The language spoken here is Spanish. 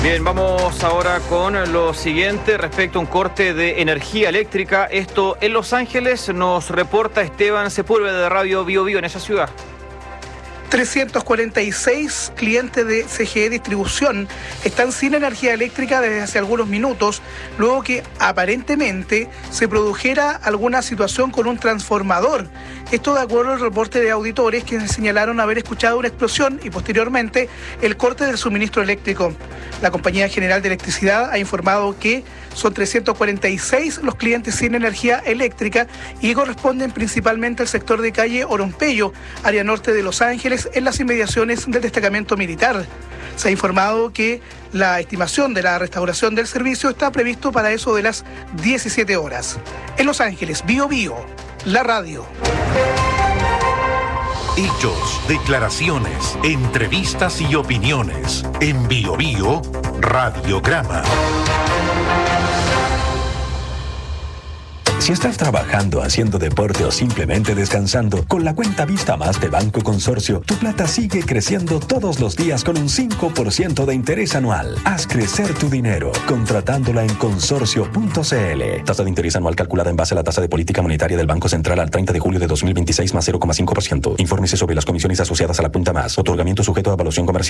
Bien, vamos ahora con lo siguiente respecto a un corte de energía eléctrica. Esto en Los Ángeles nos reporta Esteban Sepúlveda de Radio Bio Bio en esa ciudad. 346 clientes de CGE Distribución están sin energía eléctrica desde hace algunos minutos, luego que aparentemente se produjera alguna situación con un transformador. Esto de acuerdo al reporte de auditores que señalaron haber escuchado una explosión y posteriormente el corte del suministro eléctrico. La Compañía General de Electricidad ha informado que son 346 los clientes sin energía eléctrica y corresponden principalmente al sector de calle Orompeyo, área norte de Los Ángeles, en las inmediaciones del destacamento militar. Se ha informado que la estimación de la restauración del servicio está previsto para eso de las 17 horas. En Los Ángeles, Bio Bio, la radio. Hechos, declaraciones, entrevistas y opiniones. En Bio Bio, Radiograma. Si estás trabajando, haciendo deporte o simplemente descansando, con la cuenta Vista Más de Banco Consorcio, tu plata sigue creciendo todos los días con un 5% de interés anual. Haz crecer tu dinero contratándola en consorcio.cl. Tasa de interés anual calculada en base a la tasa de política monetaria del Banco Central al 30 de julio de 2026 más 0,5%. Infórmese sobre las comisiones asociadas a la cuenta Más. Otorgamiento sujeto a evaluación comercial.